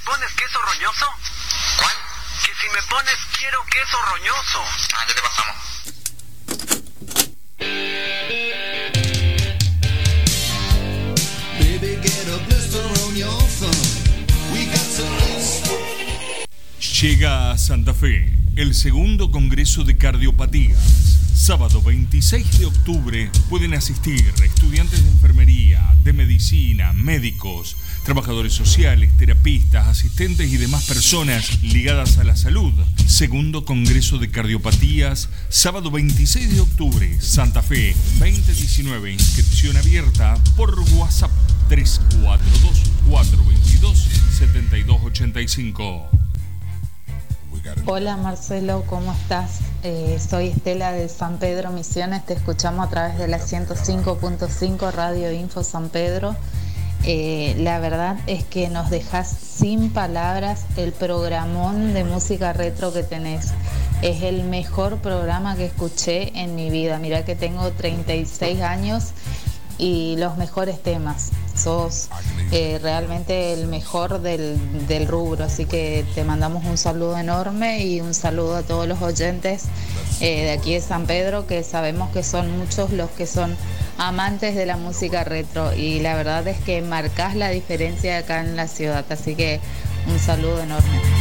pones queso roñoso? ¿Cuál? Que si me pones quiero queso roñoso. Ah, ya te pasamos. Baby, get a blister on your thumb. We got to Llega a Santa Fe el segundo Congreso de Cardiopatías. Sábado 26 de octubre pueden asistir estudiantes de enfermería, de medicina, médicos, trabajadores sociales, terapistas, asistentes y demás personas ligadas a la salud. Segundo Congreso de Cardiopatías, sábado 26 de octubre, Santa Fe 2019. Inscripción abierta por WhatsApp 342-422-7285. Hola Marcelo, ¿cómo estás? Soy Estela de San Pedro Misiones, te escuchamos a través de la 105.5 Radio Info San Pedro. La verdad es que nos dejas sin palabras el programón de música retro que tenés. Es el mejor programa que escuché en mi vida. Mirá que tengo 36 años y los mejores temas. Sos realmente el mejor del rubro, así que te mandamos un saludo enorme y un saludo a todos los oyentes de aquí de San Pedro, que sabemos que son muchos los que son amantes de la música retro y la verdad es que marcás la diferencia acá en la ciudad, así que un saludo enorme.